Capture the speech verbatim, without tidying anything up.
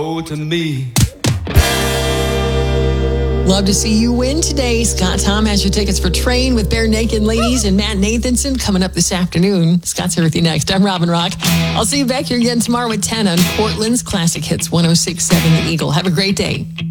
Oh, to me. Love to see you win today. Scott Tom has your tickets for Train with Bare Naked Ladies and Matt Nathanson coming up this afternoon. Scott's here with you next. I'm Robin Rock. I'll see you back here again tomorrow at ten on Portland's Classic Hits one oh six point seven The Eagle. Have a great day.